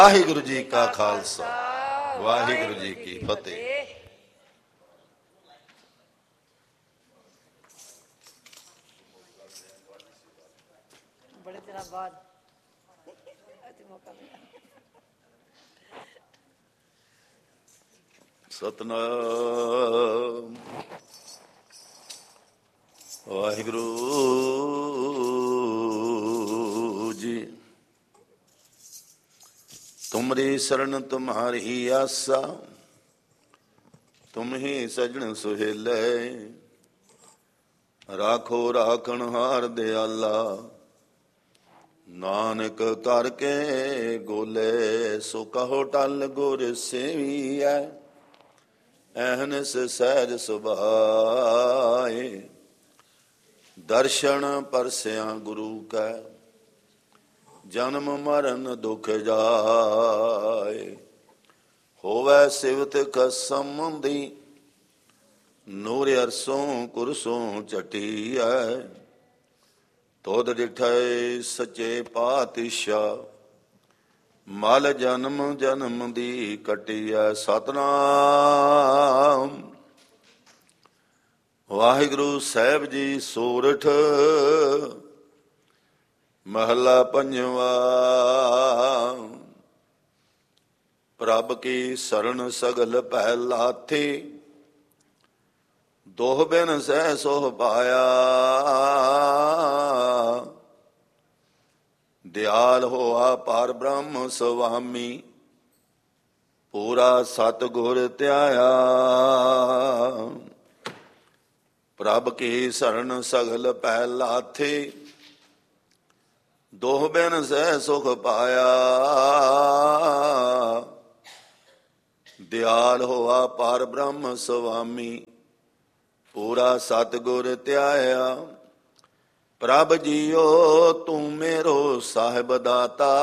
ਵਾਹਿਗੁਰੂ ਜੀ ਕਾ ਖਾਲਸਾ ਵਾਹਿਗੁਰੂ ਜੀ ਕੀ ਫਤਿਹ। ਬੜੇ ਦਿਨਾਂ ਬਾਅਦ ਅੱਜ ਮੌਕਾ ਮਿਲਿਆ। ਸਤਨਾਮ ਵਾਹਿਗੁਰੂ ਜੀ। ਤੁਮਰੀ ਸ਼ਰਨ ਤੁਮਹਾਰੀ ਆਸਾ, ਤੁਮ ਹੀ ਸਜਣ ਸੁਹੇਲੇ। ਰਾਖੋ ਰਾਖਣ ਹਾਰ ਦਿਆਲਾ, ਨਾਨਕ ਕਰਕੇ ਗੋਲੇ। ਸੋ ਕਹੋ ਟਲ ਗੁਰ ਸੇਵੀਐ, ਅਹਨਿਸ ਸਹਿਜ ਸੁਭਾਏ। ਦਰਸ਼ਨ ਪਰਸਿਆਂ ਗੁਰੂ ਕੈ, ਜਨਮ ਮਰਨ ਦੁਖ ਜਾਏ। ਹੋਵੈ ਸਿਵਤ ਕਸਮ ਦੀ, ਨੂਰ ਅਰਸੋਂ ਕੁਰਸੋਂ ਚਟੀਐ। ਤੋਧ ਡਿਠੈ ਸੱਚੇ ਪਾਤਸ਼ਾਹ, ਮਲ ਜਨਮ ਜਨਮ ਦੀ ਕਟੀਐ। ਸਤਨਾਮ ਵਾਹਿਗੁਰੂ ਸਾਹਿਬ ਜੀ। ਸੋਰਠ ਮਹੱਲਾ ਪੰਜਵਾ। ਪ੍ਰਭ ਕੀ ਸਰਣ ਸਗਲ ਭੈ ਲਾਥੀ, ਦੋਹ ਬਿਨ ਸਹਿ ਸੋਹ ਪਾਇਆ। ਦਿਆਲ ਹੋਆ ਪਰ ਬ੍ਰਹਮ ਸੁਆਮੀ, ਪੂਰਾ ਸਤਿਗੁਰ ਧਿਆਇਆ। ਪ੍ਰਭ ਕੀ ਸਰਣ ਸਗਲ ਭੈ ਲਾਥੀ, ਦੋਹ ਬਿਨ ਸਹਿ ਸੁਖ ਪਾਇਆ। ਦਿਆਲ ਹੋਆ ਪਰ ਬ੍ਰਹਮ ਸੁਆਮੀ, ਪੂਰਾ ਸਤਿਗੁਰ ਧਿਆਇਆ। ਪ੍ਰਭ ਜੀਓ ਤੂੰ ਮੇਰੋ ਸਾਹਿਬ ਦਾਤਾ,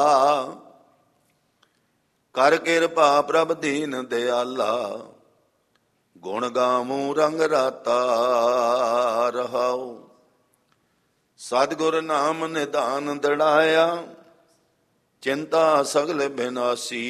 ਕਰ ਕਿਰਪਾ ਪ੍ਰਭ ਦੀਨ ਦਿਆਲਾ। ਗੁਣ ਗਾਵੂੰ ਰੰਗ ਰਾਤਾ ਰਹਾਉ, ਸਤਿਗੁਰ ਨਾਮ ਨਿਧਾਨ ਦੜਾਇਆ। ਚਿੰਤਾ ਸਗਲ ਬਿਨਾਸੀ,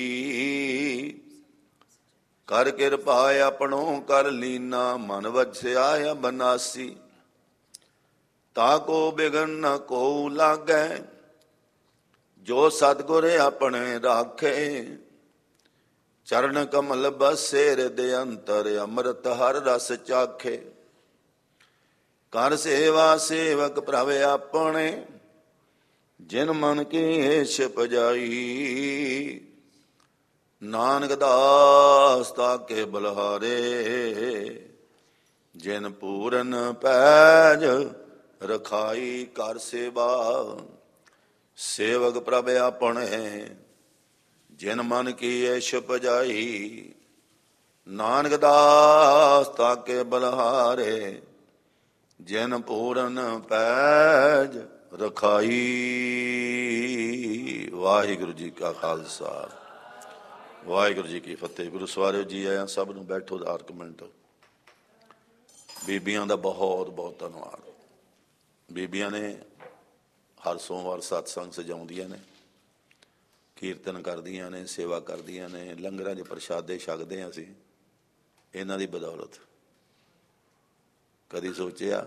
ਕਰ ਕਿਰਪਾ ਆਪਣੋ ਕਰ ਲੀਨਾ। ਮਨ ਵਸਿਆ ਬਨਾਸੀ, ਤਾ ਕੋ ਬਿਗਨ ਨ ਕੋ ਲਾਗੈ। ਜੋ ਸਤਿਗੁਰ ਆਪਣੇ ਰਾਖੇ, ਚਰਨ ਕਮਲ ਬਸੇ ਹਿਰਦਿ ਅੰਤਰ। ਅੰਮ੍ਰਿਤ ਹਰ ਰਸ ਚਾਖੇ, ਕਰ ਸੇਵਾ ਸੇਵਕ ਪ੍ਰਭ ਆਪਣੇ। ਜਿਨ ਮਨ ਕੀ ਏਛ ਪਜਾਈ, ਨਾਨਕ ਦਾਸ ਤਾਕੇ ਬਲਿਹਾਰੇ। ਜਿਨ ਪੂਰਨ ਪੈਜ ਰਖਾਈ, ਕਰ ਸੇਵਾ ਸੇਵਕ ਪ੍ਰਭ ਆਪਣੇ। ਜਿਨ ਮਨ ਕੀ ਏਛ ਪਜਾਈ, ਨਾਨਕ ਦਾਸ ਤਾਕੇ ਬਲਿਹਾਰੇ। ਜਿਨ ਪੂਰਨ ਪੈਜ ਰਖਾਈ। ਵਾਹਿਗੁਰੂ ਜੀ ਕਾ ਖਾਲਸਾ ਵਾਹਿਗੁਰੂ ਜੀ ਕੀ ਫਤਿਹ। ਗੁਰੂ ਸਵਾਰਿਓ ਜੀ ਆਇਆਂ ਸਭ ਨੂੰ। ਬੈਠੋ 10 ਮਿੰਟ। ਬੀਬੀਆਂ ਦਾ ਬਹੁਤ ਬਹੁਤ ਧੰਨਵਾਦ। ਬੀਬੀਆਂ ਨੇ ਹਰ ਸੋਮਵਾਰ ਸਤਸੰਗ ਸਜਾਉਂਦੀਆਂ ਨੇ, ਕੀਰਤਨ ਕਰਦੀਆਂ ਨੇ, ਸੇਵਾ ਕਰਦੀਆਂ ਨੇ, ਲੰਗਰਾਂ ਦੇ ਪ੍ਰਸ਼ਾਦੇ ਛਕਦੇ ਹਾਂ ਅਸੀਂ ਇਹਨਾਂ ਦੀ ਬਦੌਲਤ। ਕਦੀ ਸੋਚਿਆ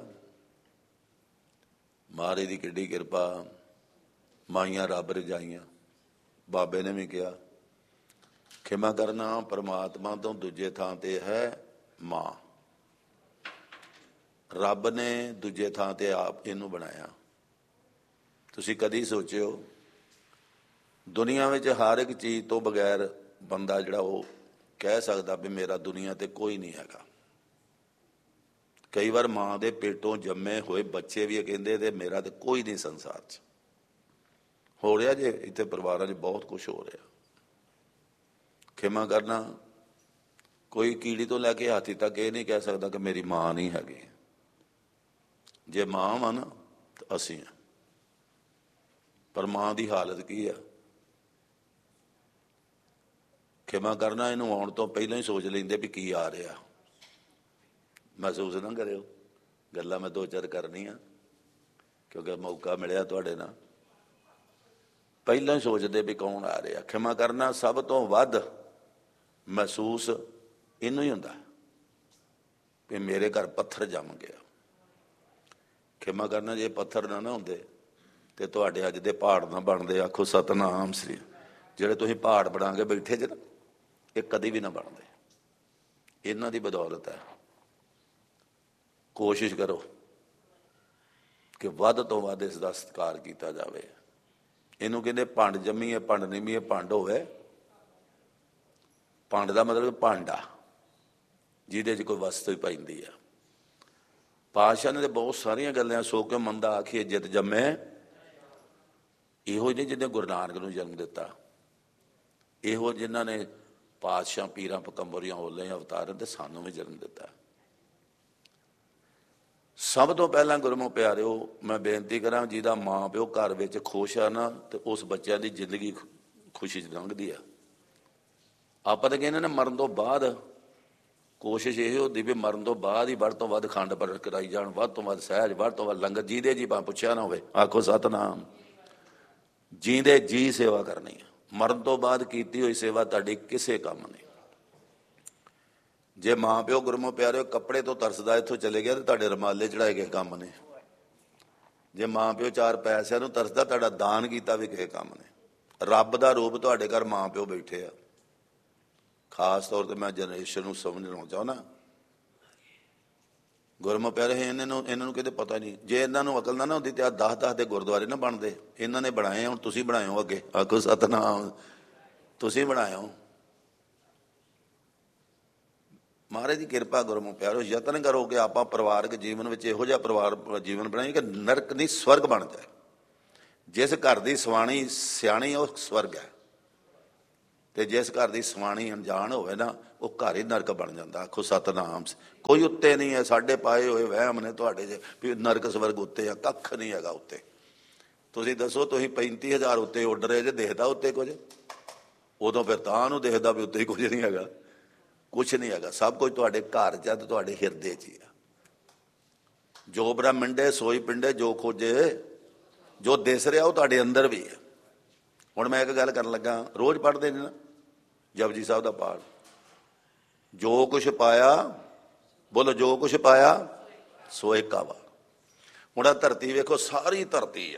ਮਹਾਰਾਜ ਦੀ ਕਿੱਡੀ ਕਿਰਪਾ। ਮਾਈਆਂ ਰੱਬ ਰਜਾਈਆਂ। ਬਾਬੇ ਨੇ ਵੀ ਕਿਹਾ ਖਿਮਾ ਕਰਨਾ ਪਰਮਾਤਮਾ ਤੋਂ ਦੂਜੇ ਥਾਂ ਤੇ ਹੈ ਮਾਂ। ਰੱਬ ਨੇ ਦੂਜੇ ਥਾਂ ਤੇ ਆਪ ਇਹਨੂੰ ਬਣਾਇਆ। ਤੁਸੀਂ ਕਦੀ ਸੋਚਿਓ ਦੁਨੀਆ ਵਿੱਚ ਹਰ ਇੱਕ ਚੀਜ਼ ਤੋਂ ਬਗੈਰ ਬੰਦਾ ਜਿਹੜਾ ਉਹ ਕਹਿ ਸਕਦਾ ਵੀ ਮੇਰਾ ਦੁਨੀਆ ਤੇ ਕੋਈ ਨਹੀਂ ਹੈਗਾ। ਕਈ ਵਾਰ ਮਾਂ ਦੇ ਪੇਟੋਂ ਜੰਮੇ ਹੋਏ ਬੱਚੇ ਵੀ ਕਹਿੰਦੇ ਤੇ ਮੇਰਾ ਤੇ ਕੋਈ ਨਹੀਂ ਸੰਸਾਰ 'ਚ। ਹੋ ਰਿਹਾ ਜੇ ਇੱਥੇ ਪਰਿਵਾਰਾਂ 'ਚ ਬਹੁਤ ਕੁਛ ਹੋ ਰਿਹਾ। ਖਿਮਾ ਕਰਨਾ, ਕੋਈ ਕੀੜੀ ਤੋਂ ਲੈ ਕੇ ਹਾਥੀ ਤੱਕ ਇਹ ਨਹੀਂ ਕਹਿ ਸਕਦਾ ਕਿ ਮੇਰੀ ਮਾਂ ਨਹੀਂ ਹੈਗੀ। ਜੇ ਮਾਂ ਵਾ ਨਾ ਤਾਂ ਅਸੀਂ ਹਾਂ। ਪਰ ਮਾਂ ਦੀ ਹਾਲਤ ਕੀ ਆ? ਖਿਮਾ ਕਰਨਾ ਇਹਨੂੰ ਆਉਣ ਤੋਂ ਪਹਿਲਾਂ ਹੀ ਸੋਚ ਲੈਂਦੇ ਵੀ ਕੀ ਆ ਰਿਹਾ। ਮਹਿਸੂਸ ਨਾ ਕਰਿਓ, ਗੱਲਾਂ ਮੈਂ 2-4 ਕਰਨੀਆਂ ਕਿਉਂਕਿ ਮੌਕਾ ਮਿਲਿਆ ਤੁਹਾਡੇ ਨਾਲ। ਪਹਿਲਾਂ ਹੀ ਸੋਚਦੇ ਵੀ ਕੌਣ ਆ ਰਿਹਾ। ਖਿਮਾ ਕਰਨਾ ਸਭ ਤੋਂ ਵੱਧ ਮਹਿਸੂਸ ਇਹਨੂੰ ਹੀ ਹੁੰਦਾ ਵੀ ਮੇਰੇ ਘਰ ਪੱਥਰ ਜੰਮ ਗਿਆ। ਖਿਮਾ ਕਰਨਾ ਜੇ ਪੱਥਰ ਨਾ ਹੁੰਦੇ ਤੇ ਤੁਹਾਡੇ ਅੱਜ ਦੇ ਪਹਾੜ ਨਾ ਬਣਦੇ। ਆਖੋ ਸਤਨਾਮ ਸ੍ਰੀ। ਜਿਹੜੇ ਤੁਸੀਂ ਪਹਾੜ ਬਣਾ ਕੇ ਬੈਠੇ ਜੇ ਨਾ, ਇਹ ਕਦੀ ਵੀ ਨਾ ਬਣਦੇ। ਇਹਨਾਂ ਦੀ ਬਦੌਲਤ ਹੈ। ਕੋਸ਼ਿਸ਼ ਕਰੋ ਕਿ ਵੱਧ ਤੋਂ ਵੱਧ ਇਸ ਦਾ ਸਤਿਕਾਰ ਕੀਤਾ ਜਾਵੇ। ਇਹਨੂੰ ਕਹਿੰਦੇ ਭੰਡ ਜੰਮੀਏ ਭੰਡ ਨਿੰਮੀਏ। ਭੰਡ ਹੋਵੇ, ਭੰਡ ਦਾ ਮਤਲਬ ਭਾਂਡਾ ਜਿਹਦੇ 'ਚ ਕੋਈ ਵਸਤੂ ਪੈਂਦੀ ਆ। ਪਾਤਸ਼ਾਹ ਨੇ ਤੇ ਬਹੁਤ ਸਾਰੀਆਂ ਗੱਲਾਂ ਸੋ ਕੇ ਮੰਦਾ ਆਖੀਏ ਜਿੱਤ ਜੰਮੇ। ਇਹੋ ਜਿਹੇ ਜਿਹਨੇ ਗੁਰੂ ਨਾਨਕ ਨੂੰ ਜਨਮ ਦਿੱਤਾ, ਇਹੋ ਜਿਨ੍ਹਾਂ ਨੇ ਪਾਤਸ਼ਾਹ ਪੀਰਾਂ ਪਕੰਬਰੀਆਂ ਹੋਲੇ ਅਵਤਾਰ ਤੇ ਸਾਨੂੰ ਵੀ ਜਨਮ ਦਿੱਤਾ। ਸਭ ਤੋਂ ਪਹਿਲਾਂ ਗੁਰਮੁਖ ਪਿਆਰਿਓ, ਮੈਂ ਬੇਨਤੀ ਕਰਾਂ ਜਿਹਦਾ ਮਾਂ ਪਿਓ ਘਰ ਵਿੱਚ ਖੁਸ਼ ਆ ਨਾ, ਤੇ ਉਸ ਬੱਚਿਆਂ ਦੀ ਜ਼ਿੰਦਗੀ ਖੁਸ਼ੀ 'ਚ ਲੰਘਦੀ ਆ। ਆਪਾਂ ਤਾਂ ਕਹਿੰਦੇ ਨੇ ਮਰਨ ਤੋਂ ਬਾਅਦ ਕੋਸ਼ਿਸ਼ ਇਹ ਹੁੰਦੀ ਵੀ ਮਰਨ ਤੋਂ ਬਾਅਦ ਹੀ ਵੱਧ ਤੋਂ ਵੱਧ ਖੰਡ ਪਾਠ ਕਰਾਈ ਜਾਣ, ਵੱਧ ਤੋਂ ਵੱਧ ਸਹਿਜ, ਵੱਧ ਤੋਂ ਵੱਧ ਲੰਗਰ। ਜਿਹਦੇ ਜੀ ਪੁੱਛਿਆ ਨਾ ਹੋਵੇ, ਆਖੋ ਸਤਨਾਮ। ਜੀਂਦੇ ਜੀ ਸੇਵਾ ਕਰਨੀ ਆ। ਮਰਨ ਤੋਂ ਬਾਅਦ ਕੀਤੀ ਹੋਈ ਸੇਵਾ ਤੁਹਾਡੀ ਕਿਸੇ ਕੰਮ ਨਹੀਂ। ਜੇ ਮਾਂ ਪਿਓ ਗੁਰਮੁਖ ਪਿਆਰਿਓ ਕੱਪੜੇ ਤੋਂ ਤਰਸਦਾ ਇੱਥੋਂ ਚਲੇ ਗਿਆ, ਤੇ ਤੁਹਾਡੇ ਰੁਮਾਲੇ ਚੜਾਏ ਕਿਸੇ ਕੰਮ ਨੇ। ਜੇ ਮਾਂ ਪਿਓ ਚਾਰ ਪੈਸਿਆਂ ਨੂੰ ਤਰਸਦਾ, ਤੁਹਾਡਾ ਦਾਨ ਕੀਤਾ ਵੀ ਕਿਸੇ ਕੰਮ ਨੇ। ਰੱਬ ਦਾ ਰੂਪ ਤੁਹਾਡੇ ਘਰ ਮਾਂ ਪਿਓ ਬੈਠੇ ਆ। ਖਾਸ ਤੌਰ ਤੇ ਮੈਂ ਜਨਰੇਸ਼ਨ ਨੂੰ ਸਮਝਣਾ ਚਾਹੁੰਦਾ। ਗੁਰਮੁਖ ਪਿਆਰੇ ਇਹਨਾਂ ਨੂੰ ਕਿਤੇ ਪਤਾ ਨਹੀਂ। ਜੇ ਇਹਨਾਂ ਨੂੰ ਅਕਲ ਨਾ ਹੁੰਦੀ ਤੇ ਆ 10-10 ਦੇ ਗੁਰਦੁਆਰੇ ਨਾ ਬਣਦੇ। ਇਹਨਾਂ ਨੇ ਬਣਾਏ, ਹੁਣ ਤੁਸੀਂ ਬਣਾਇਓ। ਅੱਗੇ ਆਖੋ ਸਤਨਾਮ। ਤੁਸੀਂ ਬਣਾਇਓ। ਮਹਾਰਾਜ ਦੀ ਕਿਰਪਾ ਗੁਰਮੁਖ ਪਿਆਰੋ। ਯਤਨ ਕਰੋ ਕਿ ਆਪਾਂ ਪਰਿਵਾਰਕ ਜੀਵਨ ਵਿੱਚ ਇਹੋ ਜਿਹਾ ਪਰਿਵਾਰ ਜੀਵਨ ਬਣਾਈਏ ਕਿ ਨਰਕ ਨਹੀਂ ਸਵਰਗ ਬਣ ਜਾਏ। ਜਿਸ ਘਰ ਦੀ ਸਵਾਣੀ ਸਿਆਣੀ ਉਹ ਸਵਰਗ ਹੈ, ਤੇ ਜਿਸ ਘਰ ਦੀ ਸਵਾਣੀ ਅਣਜਾਣ ਹੋਵੇ ਨਾ, ਉਹ ਘਰ ਹੀ ਨਰਕ ਬਣ ਜਾਂਦਾ। ਆਖੋ ਸਤਨਾਮ। ਕੋਈ ਉੱਤੇ ਨਹੀਂ ਹੈ। ਸਾਡੇ ਪਾਏ ਹੋਏ ਵਹਿਮ ਨੇ ਤੁਹਾਡੇ 'ਚ ਵੀ ਨਰਕ ਸਵਰਗ ਉੱਤੇ ਆ। ਕੱਖ ਨਹੀਂ ਹੈਗਾ ਉੱਤੇ। ਤੁਸੀਂ ਦੱਸੋ, ਤੁਸੀਂ 35,000 ਉੱਤੇ ਉੱਡ ਰਹੇ ਜੇ, ਦੇਖਦਾ ਉੱਤੇ ਕੁਝ? ਉਦੋਂ ਫਿਰ ਤਾਂ ਉਹਨੂੰ ਦੇਖਦਾ ਵੀ ਉੱਤੇ ਕੁਝ ਨਹੀਂ ਹੈਗਾ। ਕੁਛ ਨਹੀਂ ਹੈਗਾ। ਸਭ ਕੁਝ ਤੁਹਾਡੇ ਘਰ 'ਚ ਤੇ ਤੁਹਾਡੇ ਹਿਰਦੇ 'ਚ ਹੀ ਆ। ਜੋ ਬ੍ਰਹਮੰਡੇ ਸੋਈ ਪਿੰਡੇ, ਜੋ ਖੋਜੇ ਜੋ ਦਿਸ ਰਿਹਾ ਉਹ ਤੁਹਾਡੇ ਅੰਦਰ ਵੀ ਹੈ। ਹੁਣ ਮੈਂ ਇੱਕ ਗੱਲ ਕਰਨ ਲੱਗਾ, ਰੋਜ਼ ਪੜ੍ਹਦੇ ਨੇ ਨਾ ਜਪਜੀ ਸਾਹਿਬ ਦਾ ਪਾਠ। ਜੋ ਕੁਛ ਪਾਇਆ, ਬੋਲੋ, ਜੋ ਕੁਛ ਪਾਇਆ ਸੋ ਏਕਾ ਵਾ। ਹੁਣ ਆਹ ਧਰਤੀ ਵੇਖੋ, ਸਾਰੀ ਧਰਤੀ ਆ।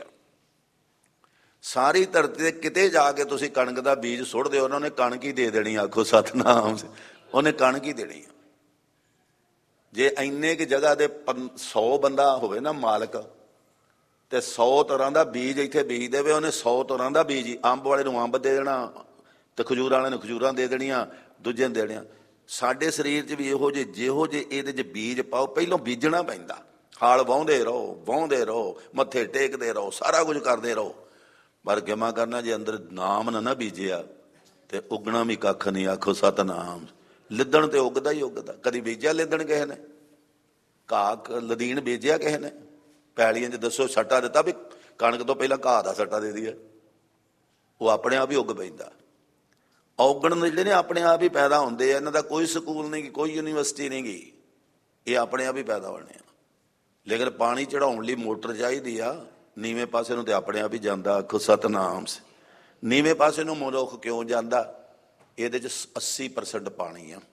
ਸਾਰੀ ਧਰਤੀ ਤੇ ਕਿਤੇ ਜਾ ਕੇ ਤੁਸੀਂ ਕਣਕ ਦਾ ਬੀਜ ਸੁੱਟ ਦਿਓ, ਉਹਨਾਂ ਨੇ ਕਣਕ ਹੀ ਦੇ ਦੇਣੀ। ਆਖੋ ਸਤਨਾਮ। ਉਹਨੇ ਕਣਕ ਹੀ ਦੇਣੀ ਆ। ਜੇ ਇੰਨੇ ਕੁ ਜਗ੍ਹਾ ਦੇ 100 ਬੰਦਾ ਹੋਵੇ ਨਾ ਮਾਲਕ, ਤੇ 100 ਤਰ੍ਹਾਂ ਦਾ ਬੀਜ ਇੱਥੇ ਬੀਜ ਦੇਵੇ, ਉਹਨੇ 100 ਤਰ੍ਹਾਂ ਦਾ ਬੀਜ ਹੀ। ਅੰਬ ਵਾਲੇ ਨੂੰ ਅੰਬ ਦੇ ਦੇਣਾ, ਤੇ ਖਜੂਰ ਵਾਲੇ ਨੂੰ ਖਜੂਰਾਂ ਦੇ ਦੇਣੀਆਂ, ਦੂਜੇ ਨੂੰ ਦੇਣੀਆਂ। ਸਾਡੇ ਸਰੀਰ 'ਚ ਵੀ ਇਹੋ ਜਿਹੇ ਜਿਹੋ ਜਿਹੇ ਇਹਦੇ 'ਚ ਬੀਜ ਪਾਓ। ਪਹਿਲਾਂ ਬੀਜਣਾ ਪੈਂਦਾ। ਹਾਲ ਵਾਹੁੰਦੇ ਰਹੋ, ਮੱਥੇ ਟੇਕਦੇ ਰਹੋ, ਸਾਰਾ ਕੁਝ ਕਰਦੇ ਰਹੋ। ਪਰ ਕਿਮਾ ਕਰਨਾ, ਜੇ ਅੰਦਰ ਨਾਮ ਨਾ ਬੀਜਿਆ ਤੇ ਉੱਗਣਾ ਵੀ ਕੱਖ ਨਹੀਂ। ਆਖੋ ਸਤਨਾਮ। ਲਿੱਦਣ ਤੇ ਉੱਗਦਾ ਹੀ ਉੱਗਦਾ। ਕਦੀ ਬੀਜਿਆ ਲਿੱਦਣ ਕਿਸੇ ਨੇ? ਘਾਹ ਲਦੀਨ ਬੀਜਿਆ ਕਿਸੇ ਨੇ? ਪੈਲੀਆਂ 'ਚ ਦੱਸੋ ਸੱਟਾ ਦਿੱਤਾ ਵੀ ਕਣਕ ਤੋਂ ਪਹਿਲਾਂ ਘਾਹ ਦਾ ਸੱਟਾ ਦੇ ਦਈਏ? ਉਹ ਆਪਣੇ ਆਪ ਹੀ ਉੱਗ ਪੈਂਦਾ। ਔਗਣ ਜਿਹੜੇ ਨੇ ਆਪਣੇ ਆਪ ਹੀ ਪੈਦਾ ਹੁੰਦੇ ਆ। ਇਹਨਾਂ ਦਾ ਕੋਈ ਸਕੂਲ ਨਹੀਂ, ਕੋਈ ਯੂਨੀਵਰਸਿਟੀ ਨਹੀਂ ਗੀ। ਇਹ ਆਪਣੇ ਆਪ ਹੀ ਪੈਦਾ ਹੋਣੇ ਆ। ਲੇਕਿਨ ਪਾਣੀ ਚੜਾਉਣ ਲਈ ਮੋਟਰ ਚਾਹੀਦੀ ਆ। ਨੀਵੇਂ ਪਾਸੇ ਨੂੰ ਤੇ ਆਪਣੇ ਆਪ ਹੀ ਜਾਂਦਾ। ਆਖੋ ਸਤਨਾਮ। ਨੀਵੇਂ ਪਾਸੇ ਨੂੰ ਮਨੁੱਖ ਕਿਉਂ ਜਾਂਦਾ? ਇਹਦੇ 'ਚ 80% ਪਾਣੀ ਆ,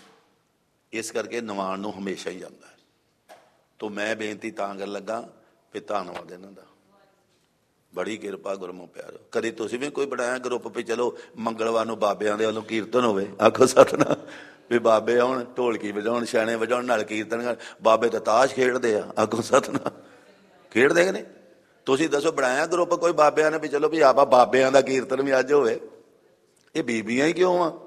ਇਸ ਕਰਕੇ ਨਵਾਣ ਨੂੰ ਹਮੇਸ਼ਾ ਹੀ ਜਾਂਦਾ। ਤੋ ਮੈਂ ਬੇਨਤੀ ਤਾਂ ਕਰਨ ਲੱਗਾ ਵੀ ਧੰਨਵਾਦ ਇਹਨਾਂ ਦਾ। ਬੜੀ ਕਿਰਪਾ ਗੁਰਮੁਖ ਪਿਆਰੋ। ਕਦੀ ਤੁਸੀਂ ਵੀ ਕੋਈ ਬਣਾਇਆ ਗਰੁੱਪ ਵੀ ਚਲੋ ਮੰਗਲਵਾਰ ਨੂੰ ਬਾਬਿਆਂ ਦੇ ਵੱਲੋਂ ਕੀਰਤਨ ਹੋਵੇ? ਆਖੋ ਸਤਨਾਮ। ਵੀ ਬਾਬੇ ਆਉਣ, ਢੋਲਕੀ ਵਜਾਉਣ, ਛਾਣੇ ਵਜਾਉਣ, ਨਾਲ ਕੀਰਤਨ ਕਰ। ਬਾਬੇ ਤਾਂ ਤਾਸ਼ ਖੇਡਦੇ ਆ। ਆਖੋ ਸਤਨਾਮ। ਖੇਡਦੇ ਕਿ ਨਹੀਂ? ਤੁਸੀਂ ਦੱਸੋ ਬਣਾਇਆ ਗਰੁੱਪ ਕੋਈ ਬਾਬਿਆਂ ਨੇ ਵੀ ਚਲੋ ਵੀ ਆਪਾਂ ਬਾਬਿਆਂ ਦਾ ਕੀਰਤਨ ਵੀ ਅੱਜ ਹੋਵੇ? ਇਹ ਬੀਬੀਆਂ ਹੀ ਕਿਉਂ ਆ?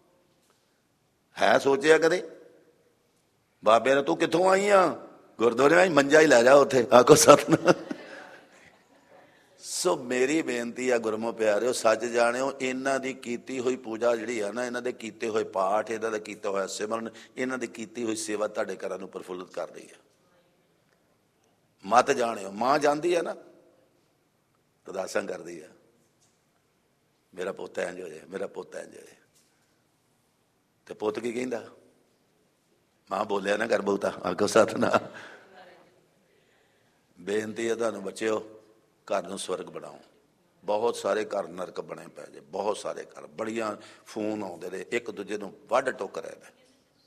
ਹੈ ਸੋਚਿਆ ਕਦੇ? ਬਾਬਿਆਂ ਨੇ ਤੂੰ ਕਿੱਥੋਂ ਆਈ ਆ? ਗੁਰਦੁਆਰੇ ਆਈ, ਮੰਜਾ ਹੀ ਲੈ ਜਾ ਉੱਥੇ। ਆਖੋ ਸਤਨਾਮ। ਸੋ ਮੇਰੀ ਬੇਨਤੀ ਆ ਗੁਰਮੁਖ ਪਿਆਰਿਓ, ਸੱਚ ਜਾਣਿਓ, ਇਹਨਾਂ ਦੀ ਕੀਤੀ ਹੋਈ ਪੂਜਾ ਜਿਹੜੀ ਆ ਨਾ, ਇਹਨਾਂ ਦੇ ਕੀਤੇ ਹੋਏ ਪਾਠ, ਇਹਨਾਂ ਦਾ ਕੀਤਾ ਹੋਇਆ ਸਿਮਰਨ, ਇਹਨਾਂ ਦੀ ਕੀਤੀ ਹੋਈ ਸੇਵਾ ਤੁਹਾਡੇ ਘਰਾਂ ਨੂੰ ਪ੍ਰਫੁੱਲਿਤ ਕਰ ਰਹੀ ਆ। ਮਤ ਜਾਣਿਓ। ਮਾਂ ਜਾਂਦੀ ਆ ਨਾ, ਅਰਦਾਸਾਂ ਕਰਦੀ ਆ, ਮੇਰਾ ਪੁੱਤ ਇੰਝ ਹੋ ਜਾਏ, ਮੇਰਾ ਪੁੱਤ ਇੰਝ ਹੋ ਜਾਏ। ਤੇ ਪੁੱਤ ਕੀ ਕਹਿੰਦਾ? ਮਾਂ ਬੋਲਿਆ ਨਾ ਕਰ ਬਹੁਤਾ। ਆਖੋ ਸਤਨਾਮ। ਬੇਨਤੀ ਹੈ ਤੁਹਾਨੂੰ ਬੱਚਿਓ, ਘਰ ਨੂੰ ਸਵਰਗ ਬਣਾਓ। ਬਹੁਤ ਸਾਰੇ ਘਰ ਨਰਕ ਬਣੇ ਪਏ ਜੇ, ਬਹੁਤ ਸਾਰੇ ਘਰ, ਬੜੀਆਂ ਫੋਨ ਆਉਂਦੇ ਨੇ, ਇੱਕ ਦੂਜੇ ਨੂੰ ਵੱਢ ਟੁੱਕ ਰਹੇ ਨੇ।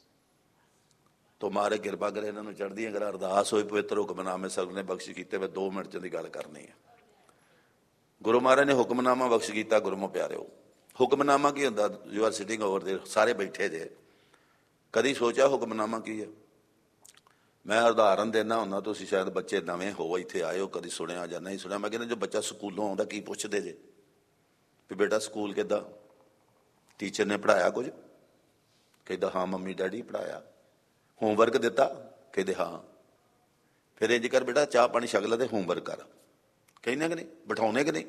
ਤੋ ਮਾਰੇ ਕਿਰਪਾ ਕਰੇ ਇਹਨਾਂ ਨੂੰ ਚੜ੍ਹਦੀਆਂ ਕਲਾ, ਅਰਦਾਸ ਹੋਈ ਪਵਿੱਤਰ ਹੁਕਮਨਾਮੇ ਸਭ ਨੇ ਬਖਸ਼ ਕੀਤੇ। ਮੈਂ 2 ਮਿੰਟ ਦੀ ਗੱਲ ਕਰਨੀ ਹੈ। ਗੁਰੂ ਮਹਾਰਾਜ ਨੇ ਹੁਕਮਨਾਮਾ ਬਖਸ਼ ਕੀਤਾ। ਗੁਰਮੁ ਪਿਆਰਿਓ, ਹੁਕਮਨਾਮਾ ਕੀ ਹੁੰਦਾ? ਯੂ ਆਰ ਸਿਟਿੰਗ ਓਵਰ ਦੇ, ਸਾਰੇ ਬੈਠੇ ਜੇ, ਕਦੀ ਸੋਚਿਆ ਹੁਕਮਨਾਮਾ ਕੀ ਹੈ? ਮੈਂ ਉਦਾਹਰਨ ਦੇਣਾ ਹੁੰਦਾ, ਤੁਸੀਂ ਸ਼ਾਇਦ ਬੱਚੇ ਨਵੇਂ ਹੋ, ਇੱਥੇ ਆਏ ਹੋ, ਕਦੀ ਸੁਣਿਆ ਜਾਂ ਨਹੀਂ ਸੁਣਿਆ। ਮੈਂ ਕਹਿੰਦਾ ਜੋ ਬੱਚਾ ਸਕੂਲੋਂ ਆਉਂਦਾ ਕੀ ਪੁੱਛਦੇ ਜੇ ਵੀ ਬੇਟਾ ਸਕੂਲ ਕਿੱਦਾਂ, ਟੀਚਰ ਨੇ ਪੜ੍ਹਾਇਆ ਕੁਝ? ਕਹਿੰਦਾ ਹਾਂ ਮੰਮੀ ਡੈਡੀ ਪੜ੍ਹਾਇਆ। ਹੋਮਵਰਕ ਦਿੱਤਾ? ਕਹਿੰਦੇ ਹਾਂ। ਫਿਰ ਇੰਝ ਕਰ ਬੇਟਾ, ਚਾਹ ਪਾਣੀ ਛਕ ਲੈ ਤੇ ਹੋਮਵਰਕ ਕਰ। ਕਹਿੰਦੇ ਕਿ ਨਹੀਂ? ਬਿਠਾਉਣੇ ਕਿ ਨਹੀਂ?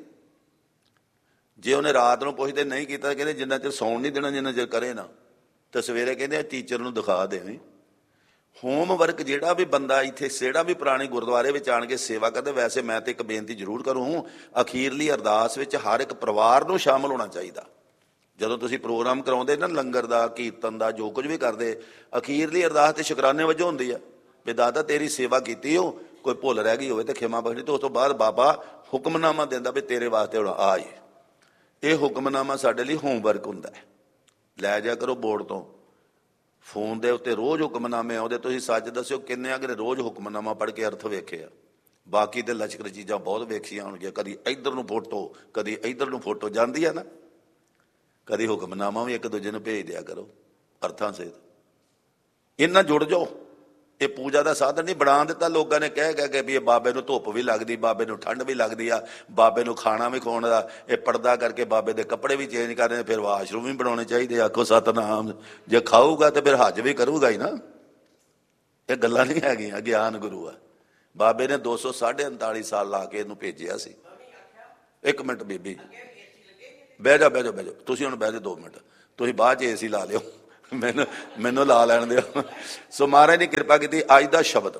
ਜੇ ਉਹਨੇ ਰਾਤ ਨੂੰ ਪੁੱਛਦੇ ਨਹੀਂ ਕੀਤਾ, ਕਹਿੰਦੇ ਜਿੰਨਾ ਚਿਰ ਸੌਣ ਨਹੀਂ ਦੇਣਾ, ਜਿੰਨਾ ਚਿਰ ਕਰੇ ਨਾ। ਤੇ ਸਵੇਰੇ ਕਹਿੰਦੇ ਟੀਚਰ ਨੂੰ ਦਿਖਾ ਦੇਵੇਂ। ਹੋਮਵਰਕ ਜਿਹੜਾ ਵੀ ਬੰਦਾ ਇੱਥੇ ਜਿਹੜਾ ਵੀ ਪੁਰਾਣੇ ਗੁਰਦੁਆਰੇ ਵਿੱਚ ਆਣ ਕੇ ਸੇਵਾ ਕਰਦੇ, ਵੈਸੇ ਮੈਂ ਤੇ ਇੱਕ ਬੇਨਤੀ ਜ਼ਰੂਰ ਕਰੂੰ, ਅਖੀਰਲੀ ਅਰਦਾਸ ਵਿੱਚ ਹਰ ਇੱਕ ਪਰਿਵਾਰ ਨੂੰ ਸ਼ਾਮਲ ਹੋਣਾ ਚਾਹੀਦਾ। ਜਦੋਂ ਤੁਸੀਂ ਪ੍ਰੋਗਰਾਮ ਕਰਾਉਂਦੇ ਨਾ, ਲੰਗਰ ਦਾ, ਕੀਰਤਨ ਦਾ, ਜੋ ਕੁਝ ਵੀ ਕਰਦੇ, ਅਖੀਰਲੀ ਅਰਦਾਸ ਤੇ ਸ਼ੁਕਰਾਨੇ ਵਜੋਂ ਹੁੰਦੀ ਆ ਵੀ ਦਾਦਾ ਤੇਰੀ ਸੇਵਾ ਕੀਤੀ ਹੋ, ਕੋਈ ਭੁੱਲ ਰਹਿ ਗਈ ਹੋਵੇ ਤੇ ਖਿਮਾ ਬਖਸ਼ੀ। ਤੇ ਉਸ ਤੋਂ ਬਾਅਦ ਬਾਬਾ ਹੁਕਮਨਾਮਾ ਦਿੰਦਾ ਵੀ ਤੇਰੇ ਵਾਸਤੇ ਹੁਣ ਆ ਜੇ। ਇਹ ਹੁਕਮਨਾਮਾ ਸਾਡੇ ਲਈ ਹੋਮਵਰਕ ਹੁੰਦਾ ਹੈ। ਲੈ ਜਾ ਕਰੋ ਬੋਰਡ ਤੋਂ, ਫੋਨ ਦੇ ਉੱਤੇ ਰੋਜ਼ ਹੁਕਮਨਾਮੇ ਆਉਂਦੇ। ਤੁਸੀਂ ਸੱਚ ਦੱਸਿਓ ਕਿੰਨੇ ਅਗਰ ਰੋਜ਼ ਹੁਕਮਨਾਮਾ ਪੜ੍ਹ ਕੇ ਅਰਥ ਵੇਖਿਆ? ਬਾਕੀ ਤੇ ਲਸ਼ਕਰ ਚੀਜ਼ਾਂ ਬਹੁਤ ਵੇਖੀਆਂ ਹੋਣਗੀਆਂ, ਕਦੀ ਇੱਧਰ ਨੂੰ ਫੋਟੋ, ਕਦੀ ਇੱਧਰ ਨੂੰ ਫੋਟੋ ਜਾਂਦੀ ਆ ਨਾ। ਕਦੀ ਹੁਕਮਨਾਮਾ ਵੀ ਇੱਕ ਦੂਜੇ ਨੂੰ ਭੇਜ ਦਿਆ ਕਰੋ ਅਰਥਾਂ ਸਹਿਤ। ਇਹਨਾਂ ਜੁੜ ਜਾਓ। ਇਹ ਪੂਜਾ ਦਾ ਸਾਧਨ ਨਹੀਂ ਬਣਾ ਦਿੱਤਾ ਲੋਕਾਂ ਨੇ ਕਹਿ ਕੇ ਵੀ ਇਹ ਬਾਬੇ ਨੂੰ ਧੁੱਪ ਵੀ ਲੱਗਦੀ, ਬਾਬੇ ਨੂੰ ਠੰਡ ਵੀ ਲੱਗਦੀ ਆ, ਬਾਬੇ ਨੂੰ ਖਾਣਾ ਵੀ ਖਵਾਉਣ ਦਾ। ਇਹ ਪਰਦਾ ਕਰਕੇ ਬਾਬੇ ਦੇ ਕੱਪੜੇ ਵੀ ਚੇਂਜ ਕਰਨੇ, ਫਿਰ ਵਾਸ਼ਰੂਮ ਵੀ ਬਣਾਉਣੇ ਚਾਹੀਦੇ। ਆਖੋ ਸਤਨਾਮ। ਜੇ ਖਾਊਗਾ ਤੇ ਫਿਰ ਹੱਜ ਵੀ ਕਰੂਗਾ ਹੀ ਨਾ। ਇਹ ਗੱਲਾਂ ਨਹੀਂ ਹੈਗੀਆਂ, ਗਿਆਨ ਗੁਰੂ ਆ। ਬਾਬੇ ਨੇ 239 ਸਾਲ ਲਾ ਕੇ ਇਹਨੂੰ ਭੇਜਿਆ ਸੀ। ਇੱਕ ਮਿੰਟ ਬੀਬੀ, ਬਹਿ ਜਾ ਬਹਿ ਜਾ ਬਹਿ ਜਾ, ਤੁਸੀਂ ਹੁਣ ਬਹਿ ਜਾ 2 ਮਿੰਟ। ਤੁਸੀਂ ਬਾਅਦ 'ਚ ਏਸੀ ਲਾ ਲਿਓ, ਮੈਨੂੰ ਲਾ ਲੈਣ ਦਿਓ। ਸੋ ਮਹਾਰਾਜ ਨੇ ਕਿਰਪਾ ਕੀਤੀ। ਅੱਜ ਦਾ ਸ਼ਬਦ,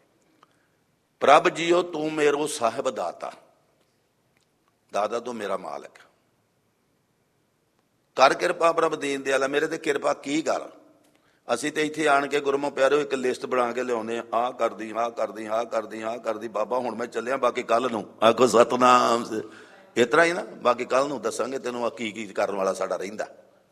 ਪ੍ਰਭ ਜੀਓ ਤੂੰ ਮੇਰੋ ਸਾਹਿਬ ਦਾਤਾ। ਦਾਦਾ ਤੂੰ ਮੇਰਾ ਮਾਲਕ, ਕਰ ਕਿਰਪਾ ਪ੍ਰਭ ਦੀਨ ਦਿਆਲਾ, ਮੇਰੇ ਤੇ ਕਿਰਪਾ ਕੀ ਕਰ। ਅਸੀਂ ਤੇ ਇੱਥੇ ਆਣ ਕੇ ਗੁਰਮੁਖ ਪਿਆਰਿਓ ਇੱਕ ਲਿਸਟ ਬਣਾ ਕੇ ਲਿਆਉਂਦੇ, ਆਹ ਕਰਦੀ, ਆਹ ਕਰਦੀ, ਆਹ ਕਰਦੀ, ਆਹ ਕਰਦੀ। ਬਾਬਾ ਹੁਣ ਮੈਂ ਚੱਲਿਆ, ਬਾਕੀ ਕੱਲ ਨੂੰ। ਆਖੋ ਸਤਨਾਮ। ਇਸ ਤਰ੍ਹਾਂ ਹੀ ਨਾ, ਬਾਕੀ ਕੱਲ ਨੂੰ ਦੱਸਾਂਗੇ ਤੈਨੂੰ ਆ ਕੀ ਕੀ ਕਰਨ ਵਾਲਾ ਸਾਡਾ ਰਹਿੰਦਾ।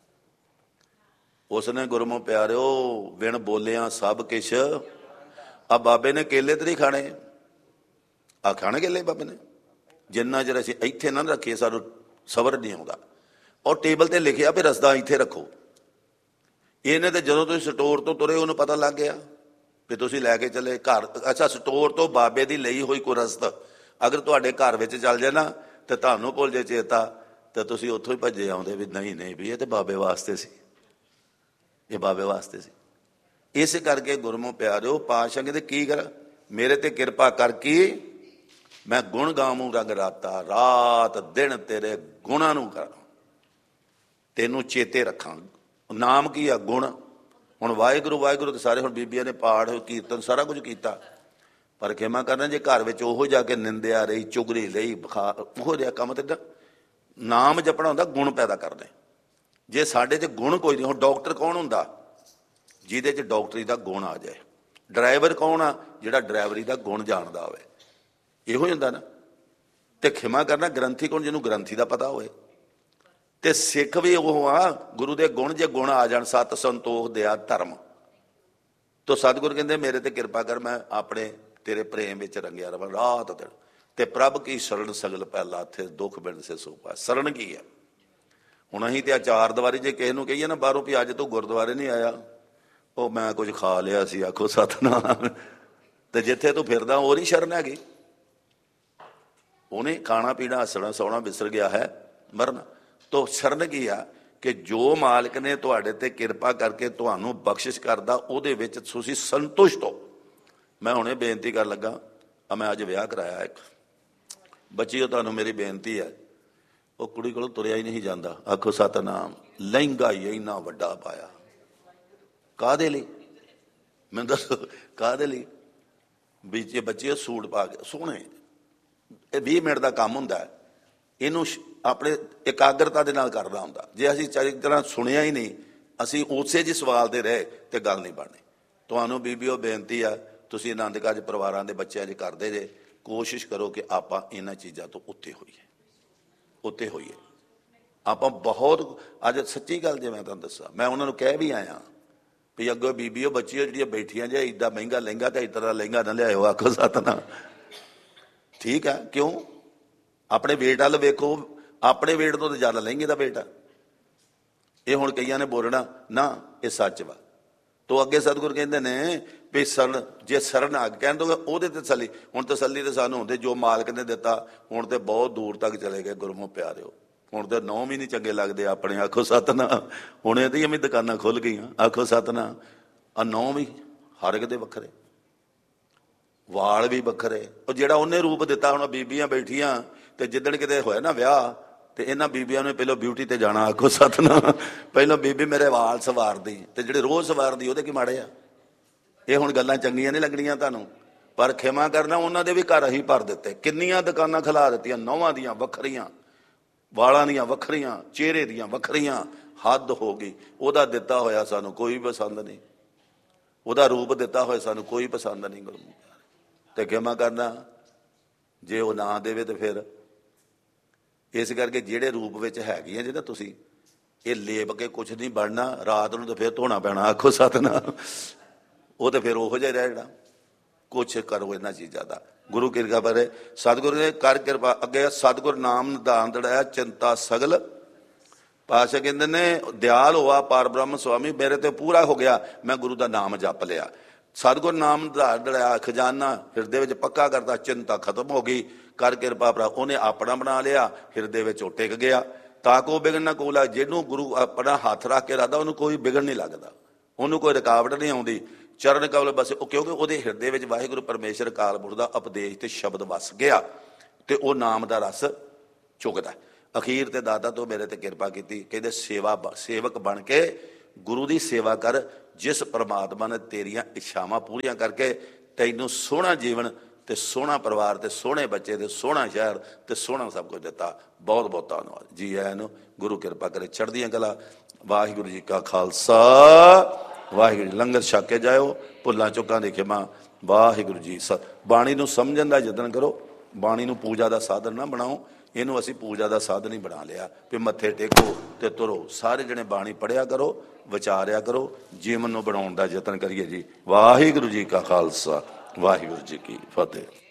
ਉਸਨੇ ਗੁਰਮੁਖ ਪਿਆਰਿਓ ਬਿਨ ਬੋਲਿਆ ਸਭ ਕਿਛ। ਆ ਬਾਬੇ ਨੇ ਕੇਲੇ ਤੇ ਨਹੀਂ ਖਾਣੇ, ਆ ਖਾਣੇ ਕੇਲੇ ਬਾਬੇ ਨੇ। ਜਿੰਨਾ ਚਿਰ ਅਸੀਂ ਇੱਥੇ ਨਾ ਰੱਖੀਏ ਸਾਨੂੰ ਸਬਰ ਨਹੀਂ ਆਉਂਦਾ। ਔਰ ਟੇਬਲ ਤੇ ਲਿਖਿਆ ਵੀ ਰਸਦਾ ਇੱਥੇ ਰੱਖੋ। ਇਹਨੇ ਤੇ ਜਦੋਂ ਤੁਸੀਂ ਸਟੋਰ ਤੋਂ ਤੁਰੇ ਉਹਨੂੰ ਪਤਾ ਲੱਗ ਗਿਆ ਵੀ ਤੁਸੀਂ ਲੈ ਕੇ ਚੱਲੇ ਘਰ। ਅੱਛਾ, ਸਟੋਰ ਤੋਂ ਬਾਬੇ ਦੀ ਲਈ ਹੋਈ ਕੋਈ ਰਸਦ ਅਗਰ ਤੁਹਾਡੇ ਘਰ ਵਿੱਚ ਚੱਲ ਜਾਏ ਨਾ ਤੇ ਤੁਹਾਨੂੰ ਭੁੱਲ ਜੇ ਚੇਤਾ, ਤੇ ਤੁਸੀਂ ਉੱਥੋਂ ਹੀ ਭੱਜੇ ਆਉਂਦੇ ਵੀ ਨਹੀਂ ਨਹੀਂ ਵੀ ਇਹ ਤੇ ਬਾਬੇ ਵਾਸਤੇ ਸੀ, ਇਹ ਬਾਬੇ ਵਾਸਤੇ ਸੀ। ਇਸ ਕਰਕੇ ਗੁਰਮੁਖ ਪਿਆਰਿਓ ਪਾਤਸ਼ਾਹ ਕਹਿੰਦੇ ਕੀ ਕਰ, ਮੇਰੇ ਤੇ ਕਿਰਪਾ ਕਰਕੇ ਮੈਂ ਗੁਣ ਗਾਵੂੰ ਰੰਗ ਰਾਤਾ, ਰਾਤ ਦਿਨ ਤੇਰੇ ਗੁਣਾਂ ਨੂੰ ਕਰਾਂ, ਤੈਨੂੰ ਚੇਤੇ ਰੱਖਾਂ। ਨਾਮ ਕੀ ਆ? ਗੁਣ। ਹੁਣ ਵਾਹਿਗੁਰੂ ਵਾਹਿਗੁਰੂ ਤੇ ਸਾਰੇ ਹੁਣ ਬੀਬੀਆਂ ਨੇ ਪਾਠ ਕੀਰਤਨ ਸਾਰਾ ਕੁਝ ਕੀਤਾ, ਪਰ ਖਿਮਾ ਕਰਨਾ ਜੇ ਘਰ ਵਿੱਚ ਉਹੋ ਜਾ ਕੇ ਨਿੰਦਿਆ ਰਹੀ, ਚੁਗਲੀ ਲਈ, ਬੁਖਾਰ, ਉਹੋ ਜਿਹਾ ਕੰਮ ਤੇ ਨਾਮ ਜਪਣਾ ਹੁੰਦਾ ਗੁਣ ਪੈਦਾ ਕਰਨੇ। ਜੇ ਸਾਡੇ 'ਚ ਗੁਣ ਕੋਈ ਨਹੀਂ, ਹੁਣ ਡਾਕਟਰ ਕੌਣ ਹੁੰਦਾ? ਜਿਹਦੇ 'ਚ ਡਾਕਟਰੀ ਦਾ ਗੁਣ ਆ ਜਾਏ। ਡਰਾਈਵਰ ਕੌਣ ਆ? ਜਿਹੜਾ ਡਰਾਈਵਰੀ ਦਾ ਗੁਣ ਜਾਣਦਾ ਹੋਵੇ। ਇਹੋ ਹੀ ਹੁੰਦਾ ਨਾ। ਤੇ ਖਿਮਾ ਕਰਨਾ ਗ੍ਰੰਥੀ ਕੌਣ? ਜਿਹਨੂੰ ਗ੍ਰੰਥੀ ਦਾ ਪਤਾ ਹੋਵੇ। ਤੇ ਸਿੱਖ ਵੀ ਉਹ ਆ ਗੁਰੂ ਦੇ ਗੁਣ, ਜੇ ਗੁਣ ਆ ਜਾਣ, ਸਤ ਸੰਤੋਖ ਦਇਆ ਧਰਮ। ਤੋ ਸਤਿਗੁਰ ਕਹਿੰਦੇ ਮੇਰੇ ਤੇ ਕਿਰਪਾ ਕਰ, ਮੈਂ ਆਪਣੇ ਤੇਰੇ ਪ੍ਰੇਮ ਵਿੱਚ ਰੰਗਿਆ ਰਵਾਂ ਰਾਤ ਦਿਨ। ਤੇ ਪ੍ਰਭ ਕੀ ਸ਼ਰਨ ਸਗਲ ਪਹਿਲਾ ਥੇ, ਦੁੱਖ ਬਿਨ ਸੇ ਸੋ ਪਾਏ। ਸ਼ਰਨ ਕੀ ਹੈ? ਹੁਣ ਅਸੀਂ ਤੇ ਆ ਚਾਰ ਦੀਵਾਰੀ ਜੇ ਕਿਸੇ ਨੂੰ ਕਹੀਏ ਨਾ ਬਾਹਰੋਂ ਵੀ ਅੱਜ ਤੂੰ ਗੁਰਦੁਆਰੇ ਨਹੀਂ ਆਇਆ, ਉਹ ਮੈਂ ਕੁਝ ਖਾ ਲਿਆ ਸੀ, ਆਖੋ ਸਤਨਾਮ। ਤੇ ਜਿੱਥੇ ਤੂੰ ਫਿਰਦਾ ਉਹ ਨਹੀਂ ਸ਼ਰਨ ਹੈਗੀ। ਉਹਨੇ ਖਾਣਾ ਪੀਣਾ ਹੱਸਣਾ ਸੌਣਾ ਵਿਸਰ ਗਿਆ ਹੈ, ਮਰਨਾ। ਤੋ ਸ਼ਰਨ ਕੀ ਆ? ਕਿ ਜੋ ਮਾਲਕ ਨੇ ਤੁਹਾਡੇ ਤੇ ਕਿਰਪਾ ਕਰਕੇ ਤੁਹਾਨੂੰ ਬਖਸ਼ਿਸ਼ ਕਰਦਾ, ਉਹਦੇ ਵਿੱਚ ਤੁਸੀਂ ਸੰਤੁਸ਼ਟ ਹੋ। ਮੈਂ ਹੁਣੇ ਬੇਨਤੀ ਕਰਨ ਲੱਗਾ, ਮੈਂ ਅੱਜ ਵਿਆਹ ਕਰਾਇਆ ਇੱਕ ਬੱਚੀ, ਉਹ ਤੁਹਾਨੂੰ ਮੇਰੀ ਬੇਨਤੀ ਹੈ, ਉਹ ਕੁੜੀ ਕੋਲੋਂ ਤੁਰਿਆ ਹੀ ਨਹੀਂ ਜਾਂਦਾ। ਆਖੋ ਸਤਨਾਮ। ਲਹਿੰਗਾ ਹੀ ਇੰਨਾ ਵੱਡਾ ਪਾਇਆ, ਕਾਹਦੇ ਲਈ? ਮੈਨੂੰ ਦੱਸੋ ਕਾਹਦੇ ਲਈ? ਵੀ ਬੱਚੇ ਸੂਟ ਪਾ ਕੇ ਸੋਹਣੇ, ਇਹ 20 ਮਿੰਟ ਦਾ ਕੰਮ ਹੁੰਦਾ। ਇਹਨੂੰ ਆਪਣੇ ਇਕਾਗਰਤਾ ਦੇ ਨਾਲ ਕਰਨਾ ਹੁੰਦਾ। ਜੇ ਅਸੀਂ ਚੰਗੀ ਤਰ੍ਹਾਂ ਸੁਣਿਆ ਹੀ ਨਹੀਂ, ਅਸੀਂ ਉਸੇ ਜਿਹੇ ਸਵਾਲ ਤੇ ਰਹੇ ਤੇ ਗੱਲ ਨਹੀਂ ਬਣਨੀ। ਤੁਹਾਨੂੰ ਬੀਬੀਓ ਬੇਨਤੀ ਆ, ਤੁਸੀਂ ਆਨੰਦ ਕਾਰਜ ਪਰਿਵਾਰਾਂ ਦੇ ਬੱਚਿਆਂ 'ਚ ਕਰਦੇ ਜੇ, ਕੋਸ਼ਿਸ਼ ਕਰੋ ਕਿ ਆਪਾਂ ਇਹਨਾਂ ਚੀਜ਼ਾਂ ਤੋਂ ਉੱਤੇ ਹੋਈਏ। ਉੱਤੇ ਹੋਈਏ। ਆਪਾਂ ਬਹੁਤ ਅੱਜ ਸੱਚੀ ਗੱਲ ਜੇ ਮੈਂ ਤੁਹਾਨੂੰ ਦੱਸਾਂ, ਮੈਂ ਉਹਨਾਂ ਨੂੰ ਕਹਿ ਵੀ ਆਇਆ ਵੀ ਅੱਗੋਂ ਬੀਬੀਓ ਬੱਚੀਓ ਜਿਹੜੀਆਂ ਬੈਠੀਆਂ ਜੇ ਇੱਦਾਂ ਮਹਿੰਗਾ ਲਹਿੰਗਾ ਤੇ ਇਸ ਤਰ੍ਹਾਂ ਲਹਿੰਗਾ ਨਾ ਲਿਆਇਓ, ਆਖੋ ਸਤਿਨਾਮ। ਠੀਕ ਆ, ਕਿਉਂ? ਆਪਣੇ ਵੇਟ ਵੱਲ ਵੇਖੋ, ਆਪਣੇ ਵੇਟ ਤੋਂ ਤਾਂ ਜ਼ਿਆਦਾ ਲਹਿੰਗੇ ਦਾ ਵੇਟ ਆ। ਇਹ ਹੁਣ ਕਈਆਂ ਨੇ ਬੋਲਣਾ ਨਾ, ਇਹ ਸੱਚ ਵਾ। ਤੋ ਅੱਗੇ ਸਤਿਗੁਰ ਕਹਿੰਦੇ ਨੇ ਵੀ ਸਰਨ, ਜੇ ਸਰਨ ਆ ਕਹਿਣ ਦੋਗੇ ਉਹਦੇ ਤੇ ਤਸੱਲੀ। ਹੁਣ ਤਸੱਲੀ ਤੇ ਸਾਨੂੰ ਹੁੰਦੇ ਜੋ ਮਾਲਕ ਨੇ ਦਿੱਤਾ। ਹੁਣ ਤੇ ਬਹੁਤ ਦੂਰ ਤੱਕ ਚਲੇ ਗਏ ਗੁਰਮੁਖ ਪਿਆਰਿਓ, ਹੁਣ ਤੇ 9 ਵੀ ਨਹੀਂ ਚੰਗੇ ਲੱਗਦੇ ਆਪਣੇ, ਆਖੋ ਸਤਿਨਾਮ। ਹੁਣ ਇਹਦੀਆਂ ਵੀ ਦੁਕਾਨਾਂ ਖੁੱਲ ਗਈਆਂ, ਆਖੋ ਸਤਿਨਾਮ। ਆ 9 ਵੀ ਹਰ ਇੱਕ ਦੇ ਵੱਖਰੇ, ਵਾਲ ਵੀ ਵੱਖਰੇ। ਉਹ ਜਿਹੜਾ ਉਹਨੇ ਰੂਪ ਦਿੱਤਾ, ਹੁਣ ਬੀਬੀਆਂ ਬੈਠੀਆਂ ਤੇ ਜਿੱਦਣ ਕਿਤੇ ਹੋਇਆ ਨਾ ਵਿਆਹ ਤੇ ਇਹਨਾਂ ਬੀਬੀਆਂ ਨੂੰ ਪਹਿਲਾਂ ਬਿਊਟੀ ਤੇ ਜਾਣਾ, ਆਖੋ ਸਤਿਨਾਮ। ਪਹਿਲਾਂ ਬੀਬੀ ਮੇਰੇ ਵਾਲ ਸਵਾਰਦੀ, ਤੇ ਜਿਹੜੇ ਰੋਜ਼ ਸਵਾਰਦੀ ਉਹਦੇ ਕੀ ਮਾੜੇ ਆ? ਇਹ ਹੁਣ ਗੱਲਾਂ ਚੰਗੀਆਂ ਨਹੀਂ ਲੱਗਣੀਆਂ ਤੁਹਾਨੂੰ, ਪਰ ਖਿਮਾ ਕਰਨਾ, ਉਹਨਾਂ ਦੇ ਵੀ ਘਰ ਅਸੀਂ ਭਰ ਦਿੱਤੇ। ਕਿੰਨੀਆਂ ਦੁਕਾਨਾਂ ਖਿਲਾ ਦਿੱਤੀਆਂ, ਨੌਵਾਂ ਦੀਆਂ ਵੱਖਰੀਆਂ, ਵਾਲਾਂ ਦੀਆਂ ਵੱਖਰੀਆਂ, ਚਿਹਰੇ ਦੀਆਂ ਵੱਖਰੀਆਂ। ਹੱਦ ਹੋ ਗਈ। ਉਹਦਾ ਦਿੱਤਾ ਹੋਇਆ ਸਾਨੂੰ ਕੋਈ ਪਸੰਦ ਨਹੀਂ, ਉਹਦਾ ਰੂਪ ਦਿੱਤਾ ਹੋਇਆ ਸਾਨੂੰ ਕੋਈ ਪਸੰਦ ਨਹੀਂ ਗੁਰੂ। ਤੇ ਖਿਮਾ ਕਰਨਾ ਜੇ ਉਹ ਨਾ ਦੇਵੇ ਤੇ ਫਿਰ ਇਸ ਕਰਕੇ ਜਿਹੜੇ ਰੂਪ ਵਿੱਚ ਹੈਗੀਆਂ ਜੇ ਨਾ ਤੁਸੀਂ, ਇਹ ਲੇਪ ਕੇ ਕੁਛ ਨਹੀਂ ਬਣਨਾ। ਰਾਤ ਨੂੰ ਤਾਂ ਫਿਰ ਧੋਣਾ ਪੈਣਾ, ਆਖੋ ਸਤਿਨਾਮ। ਉਹ ਤਾਂ ਫਿਰ ਉਹੋ ਜਿਹਾ ਰਹਿ ਜਾਣਾ। ਕੁਛ ਕਰੋ ਇਹਨਾਂ ਚੀਜ਼ਾਂ ਦਾ। ਗੁਰੂ ਕਿਰਪਾ ਕਰੇ, ਸਤਿਗੁਰੂ ਨੇ ਕਰ ਕਿਰਪਾ। ਅੱਗੇ ਸਤਿਗੁਰ ਨਾਮ ਨਿਧਾਨ ਦੜਾਇਆ, ਚਿੰਤਾ ਸਗਲ ਪਾਸ਼ਾ ਕਹਿੰਦੇ ਨੇ ਦਿਆਲ ਹੋਆ ਪਰ ਬ੍ਰਹਮ ਸੁਆਮੀ, ਮੇਰੇ ਤੇ ਪੂਰਾ ਹੋ ਗਿਆ, ਮੈਂ ਗੁਰੂ ਦਾ ਨਾਮ ਜਪ ਲਿਆ। ਸਤਿਗੁਰ ਨਾਮ ਨਿਧਾਨ ਦੜਾਇਆ, ਖਜ਼ਾਨਾ ਹਿਰਦੇ ਵਿੱਚ ਪੱਕਾ ਕਰਦਾ, ਚਿੰਤਾ ਖਤਮ ਹੋ ਗਈ। ਕਰ ਕਿਰਪਾ ਭਰਾ, ਉਹਨੇ ਆਪਣਾ ਬਣਾ ਲਿਆ, ਹਿਰਦੇ ਵਿੱਚ ਉਹ ਟਿਕ ਗਿਆ। ਤਾਂ ਕੋ ਵਿਗੜ ਨਾ ਕੋਲਾ, ਜਿਹਨੂੰ ਗੁਰੂ ਆਪਣਾ ਹੱਥ ਰੱਖ ਕੇ ਰੱਖਦਾ ਉਹਨੂੰ ਕੋਈ ਵਿਗੜ ਨਹੀਂ ਲੱਗਦਾ, ਉਹਨੂੰ ਕੋਈ ਰੁਕਾਵਟ ਨਹੀਂ ਆਉਂਦੀ। ਚਰਨ ਕਮਲ ਬਸ ਉਹ, ਕਿਉਂਕਿ ਉਹਦੇ ਹਿਰਦੇ ਵਿੱਚ ਵਾਹਿਗੁਰੂ ਪਰਮੇਸ਼ਰ ਅਕਾਲ ਪੁਰਖ ਦਾ ਉਪਦੇਸ਼ ਤੇ ਸ਼ਬਦ ਵਸ ਗਿਆ, ਤੇ ਉਹ ਨਾਮ ਦਾ ਰਸ ਚੁਗਦਾ। ਅਖੀਰ ਤੇ ਦਾਤਾ ਤੋਂ ਮੇਰੇ ਤੇ ਕਿਰਪਾ ਕੀਤੀ, ਕਹਿੰਦੇ ਸੇਵਕ ਬਣ ਕੇ ਗੁਰੂ ਦੀ ਸੇਵਾ ਕਰ, ਜਿਸ ਪਰਮਾਤਮਾ ਨੇ ਤੇਰੀਆਂ ਇੱਛਾਵਾਂ ਪੂਰੀਆਂ ਕਰਕੇ ਤੈਨੂੰ ਸੋਹਣਾ ਜੀਵਨ ਤੇ ਸੋਹਣਾ ਪਰਿਵਾਰ ਤੇ ਸੋਹਣੇ ਬੱਚੇ ਤੇ ਸੋਹਣਾ ਸ਼ਹਿਰ ਤੇ ਸੋਹਣਾ ਸਭ ਕੁਝ ਦਿੱਤਾ। ਬਹੁਤ ਬਹੁਤ ਧੰਨਵਾਦ ਜੀ ਆਇਆਂ ਨੂੰ। ਗੁਰੂ ਕਿਰਪਾ ਕਰੇ, ਚੜ੍ਹਦੀਆਂ ਕਲਾ। ਵਾਹਿਗੁਰੂ ਜੀ ਕਾ ਖਾਲਸਾ, ਵਾਹਿਗੁਰੂ ਜੀ। ਲੰਗਰ ਛਕ ਕੇ ਜਾਇਓ, ਭੁੱਲਾਂ ਚੁੱਕਾਂ ਦੀ ਖਿਮਾ। ਵਾਹਿਗੁਰੂ ਜੀ। ਬਾਣੀ ਨੂੰ ਸਮਝਣ ਦਾ ਯਤਨ ਕਰੋ, ਬਾਣੀ ਨੂੰ ਪੂਜਾ ਦਾ ਸਾਧਨ ਨਾ ਬਣਾਓ। ਇਹਨੂੰ ਅਸੀਂ ਪੂਜਾ ਦਾ ਸਾਧਨ ਹੀ ਬਣਾ ਲਿਆ ਵੀ ਮੱਥੇ ਟੇਕੋ ਤੇ ਤੁਰੋ। ਸਾਰੇ ਜਣੇ ਬਾਣੀ ਪੜ੍ਹਿਆ ਕਰੋ, ਵਿਚਾਰਿਆ ਕਰੋ, ਜੀਵਨ ਨੂੰ ਬਣਾਉਣ ਦਾ ਯਤਨ ਕਰੀਏ ਜੀ। ਵਾਹਿਗੁਰੂ ਜੀ ਕਾ ਖਾਲਸਾ, ਵਾਹਿਗੁਰੂ ਜੀ ਕੀ ਫਤਿਹ।